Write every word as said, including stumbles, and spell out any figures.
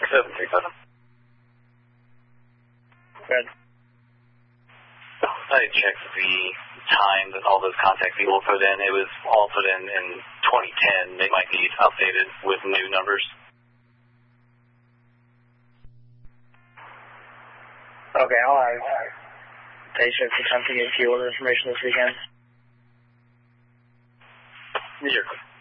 seven three seven. Good. I checked the time that all those contact people put in. It was all put in in twenty ten. They might be updated with new numbers. Okay, I'll have day shift attempt to get fuel information this weekend. You're good.